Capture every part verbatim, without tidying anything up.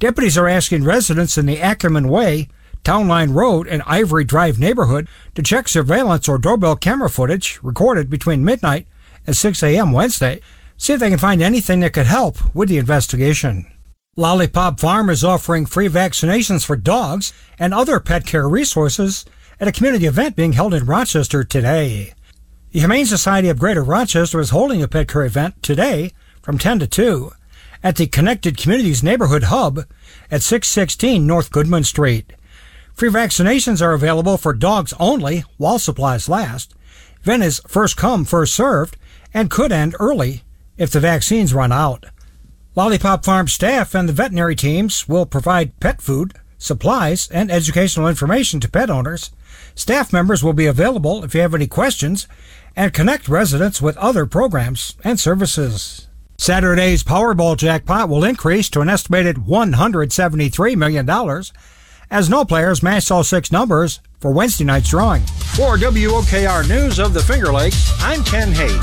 Deputies are asking residents in the Ackerman Way, Town Line Road, and Ivory Drive neighborhood to check surveillance or doorbell camera footage recorded between midnight and six a.m. Wednesday. See if they can find anything that could help with the investigation. Lollipop Farm is offering free vaccinations for dogs and other pet care resources at a community event being held in Rochester today. The Humane Society of Greater Rochester is holding a pet care event today from ten to two at the Connected Communities Neighborhood Hub at six sixteen North Goodman Street. Free vaccinations are available for dogs only while supplies last. Event is first come, first served, and could end early if the vaccines run out. Lollipop Farm staff and the veterinary teams will provide pet food, supplies, and educational information to pet owners. Staff members will be available if you have any questions and connect residents with other programs and services. Saturday's Powerball jackpot will increase to an estimated one hundred seventy-three million dollars as no players match all six numbers for Wednesday night's drawing. For W O K R News of the Finger Lakes, I'm Ken Hay.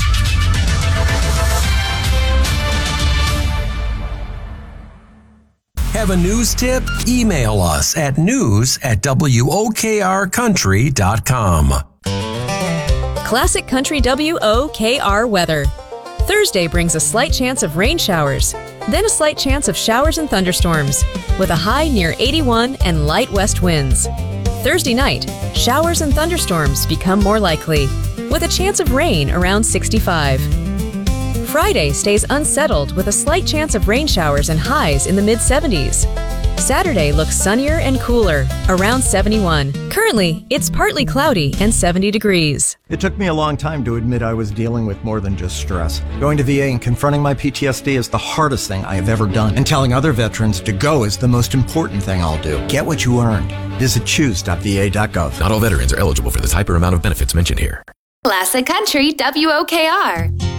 Have a news tip? Email us at news at W O K R country dot com. Classic Country W O K R weather. Thursday brings a slight chance of rain showers, then a slight chance of showers and thunderstorms, with a high near eighty-one and light west winds. Thursday night, showers and thunderstorms become more likely, with a chance of rain around sixty-five. Friday stays unsettled with a slight chance of rain showers and highs in the mid seventies. Saturday looks sunnier and cooler, around seventy-one. Currently, it's partly cloudy and seventy degrees. It took me a long time to admit I was dealing with more than just stress. Going to V A and confronting my P T S D is the hardest thing I have ever done. And telling other veterans to go is the most important thing I'll do. Get what you earned. Visit choose dot V A dot gov. Not all veterans are eligible for the type or amount of benefits mentioned here. Classic Country W O K R.